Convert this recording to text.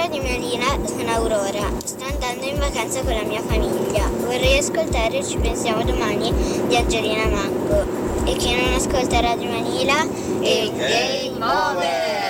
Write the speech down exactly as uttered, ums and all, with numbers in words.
Radio Melina, sono Aurora. Sto andando in vacanza con la mia famiglia. Vorrei ascoltare Ci pensiamo domani di Angelina Mango. E chi non ascolta Radio Manila è Game Over!